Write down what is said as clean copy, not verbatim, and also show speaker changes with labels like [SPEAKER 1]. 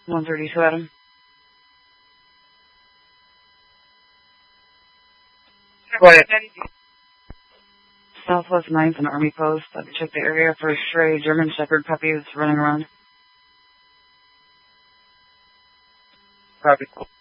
[SPEAKER 1] 132, Adam.
[SPEAKER 2] Quiet.
[SPEAKER 1] Southwest 9th and Army Post. I've checked the area for stray German Shepherd puppies running around.
[SPEAKER 2] Copy.